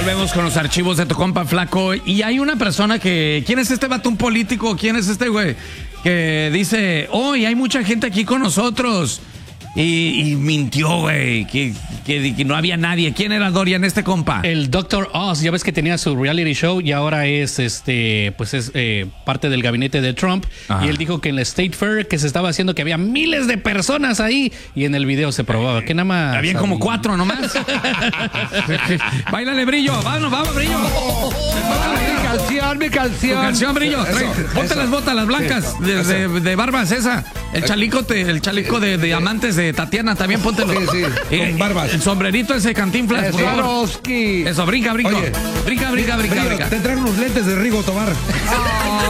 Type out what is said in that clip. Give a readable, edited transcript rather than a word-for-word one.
Volvemos con los archivos de tu compa Flaco. Y hay una persona que... ¿Quién es este vato? ¿Un político? ¿Quién es este güey? Que dice, y hay mucha gente aquí con nosotros. Y mintió, güey, que no había nadie. ¿Quién era, Dorian, este compa? El Dr. Oz, ya ves que tenía su reality show y ahora es parte del gabinete de Trump. Ajá. Y él dijo que en la State Fair que se estaba haciendo que había miles de personas ahí y en el video se probaba que nada más habían como 4 nomás. Báilale, Brillo, vamos, Brillo. Mi canción. Tu canción, Brillo. Ponte las botas, las blancas de barbas, esa. El chalico de diamantes de Tatiana, también póntelo. Sí, con barbas. El sombrerito ese Cantinflas. Eso, brinca. Oye, Brinca. Te traen unos lentes de Rigo Tobar.